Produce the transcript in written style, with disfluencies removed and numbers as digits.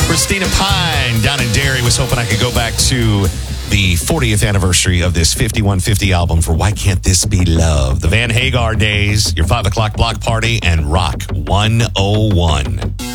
Christina Pine down in Derry was hoping I could go back to the 40th anniversary of this 5150 album for Why Can't This Be Love? The Van Hagar days, your 5 o'clock block party, and Rock 101.